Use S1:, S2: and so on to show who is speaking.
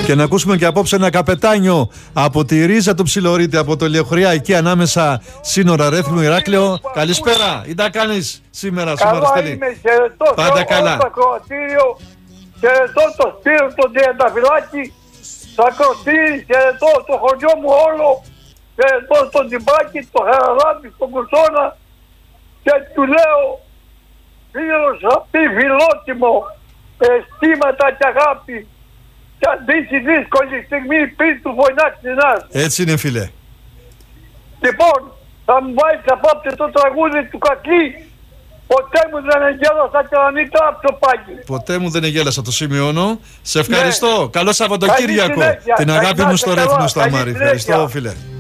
S1: Και να ακούσουμε και απόψε ένα καπετάνιο από τη Ρίζα του Ψιλορίτη, από το Λεωχριά, εκεί ανάμεσα σύνορα Ρέθμου Ηράκλειο. Καλησπέρα, τι τα κάνεις σήμερα,
S2: Καλά είμαι, χαιρετώ
S1: πάντα καλά.
S2: Στο ακροατήριο, χαιρετώ το Σπύρο, τον Τριανταφυλάκη, στο ακροατήριο, χαιρετώ το χωριό μου όλο, χαιρετώ τον Τιμπάκη, τον Χαραλάμπη, τον Κουρσόνα και του λέω, φίλος, φιλότιμο, αισθήματα και αγάπη. Και αντίσει δύσκολη στιγμή πριν του φωνάξει ένας.
S1: Έτσι είναι, φίλε.
S2: Λοιπόν, θα μου βάλεις απόψε το τραγούδι του Κακή. Ποτέ μου δεν εγέλασα και να μην τράψω πάλι.
S1: Ποτέ μου δεν εγέλασα, το σημειώνω. Σε ευχαριστώ. Καλό Σαββατοκύριακο.
S2: συνέχεια.
S1: Την αγάπη μου στο Ρέθμο, στο
S2: Καλή
S1: Αμάρι.
S2: συνέχεια.
S1: Ευχαριστώ, φίλε.